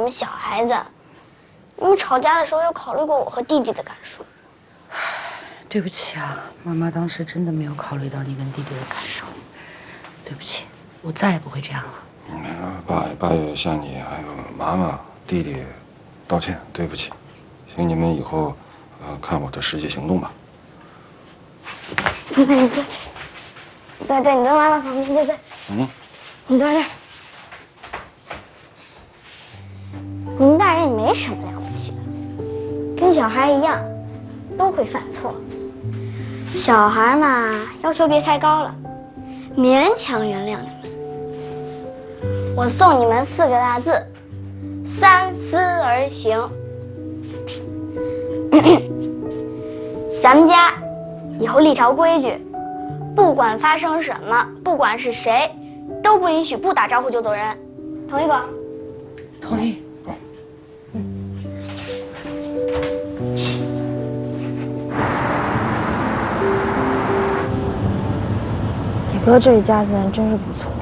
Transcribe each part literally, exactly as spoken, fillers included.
们小孩子，你们吵架的时候有考虑过我和弟弟的感受？ 对不起啊，妈妈当时真的没有考虑到你跟弟弟的感受，对不起，我再也不会这样了。 爸爸也向你还有妈妈、弟弟道歉，对不起，请你们以后呃看我的实际行动吧。 爸爸，你坐这，你坐这，你坐妈妈旁边，坐这。嗯，你坐这。你们大人也没什么了不起的，跟小孩一样，都会犯错。小孩嘛，要求别太高了，勉强原谅你们。我送你们四个大字：三思而行。咱们家以后立条规矩，不管发生什么，不管是谁，都不允许不打招呼就走人，同意不？ 同意。 你哥这一家子人真是不错。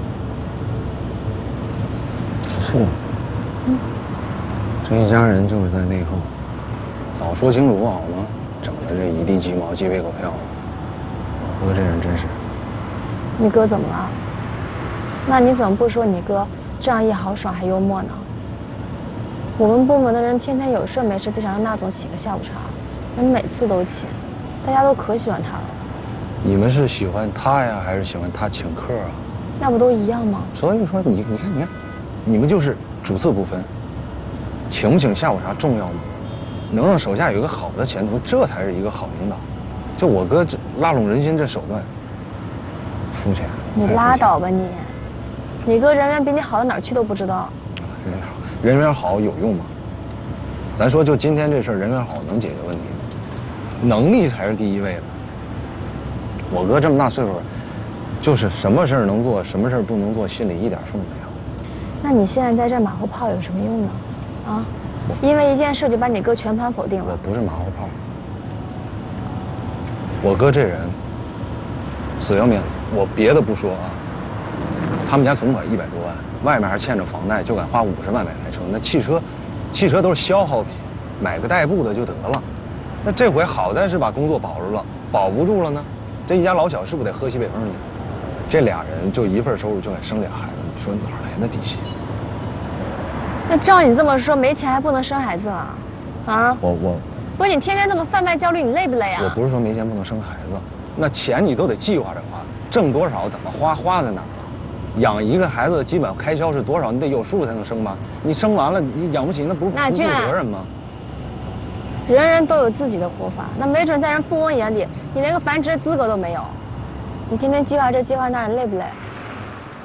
是，嗯，这一家人就是在内讧，早说清楚不好吗？整的这一地鸡毛、鸡飞狗跳的。我哥这人真是。 你哥怎么了？那你怎么不说你哥这样一豪爽还幽默呢？我们部门的人天天有事没事就想让那总请个下午茶，人每次都请，大家都可喜欢他了。 你们是喜欢他呀，还是喜欢他请客啊？ 那不都一样吗？ 所以说你你看你看，你们就是主次不分，请不请下午茶重要吗？能让手下有一个好的前途，这才是一个好领导。就我哥这拉拢人心这手段，肤浅。 你拉倒吧你！你哥人缘比你好到哪儿去都不知道。 人缘好，人缘好有用吗？咱说就今天这事儿，人缘好能解决问题吗？能力才是第一位的。我哥这么大岁数，就是什么事儿能做，什么事儿不能做，心里一点数没有。 那你现在在这马后炮有什么用呢？啊，因为一件事就把你哥全盘否定了。 我不是马后炮。我哥这人死要面子，我别的不说啊，他们家存款一百多万，外面还欠着房贷，就敢花五十万买台车。那汽车，汽车都是消耗品，买个代步的就得了。那这回好在是把工作保住了，保不住了呢，这一家老小是不是得喝西北风去？这俩人就一份收入就敢生俩孩子，你说哪来的底气？ 那照你这么说，没钱还不能生孩子了？啊？ 我我不是你天天这么贩卖焦虑，你累不累啊？ 我不是说没钱不能生孩子，那钱你都得计划着花，挣多少怎么花，花在哪儿了？养一个孩子的基本开销是多少？你得有数才能生吧？你生完了你养不起，那不是不负责任吗？ 人人都有自己的活法，那没准在人富翁眼里，你连个繁殖资格都没有。你天天计划这计划那，你累不累？